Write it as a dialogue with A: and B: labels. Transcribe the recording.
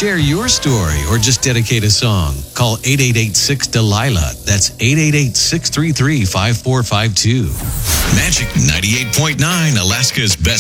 A: Share your story or just dedicate a song. Call 888-6-DELILA. That's 888-633-5452.
B: Magic 98.9, Alaska's best